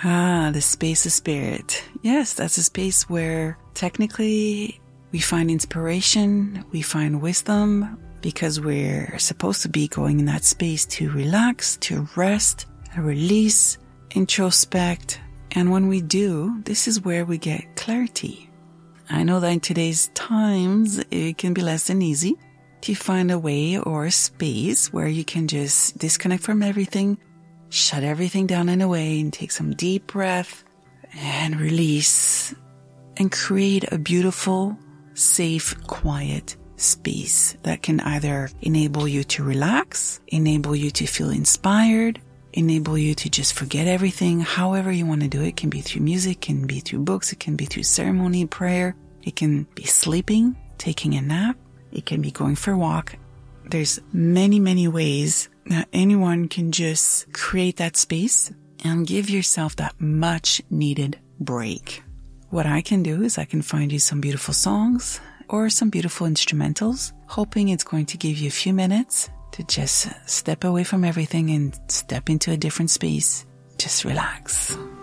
The space of spirit. Yes, that's a space where technically we find inspiration, we find wisdom, because we're supposed to be going in that space to relax, to rest, release, introspect. And when we do, this is where we get clarity. I know that in today's times, it can be less than easy to find a way or a space where you can just disconnect from everything, shut everything down in a way, and take some deep breath and release and create a beautiful, safe, quiet space that can either enable you to relax, enable you to feel inspired, enable you to just forget everything, however you want to do it. It can be through music, it can be through books, it can be through ceremony, prayer, it can be sleeping, taking a nap, it can be going for a walk. There's many, many ways that anyone can just create that space and give yourself that much needed break. What I can do is I can find you some beautiful songs or some beautiful instrumentals, hoping it's going to give you a few minutes to just step away from everything and step into a different space. Just relax.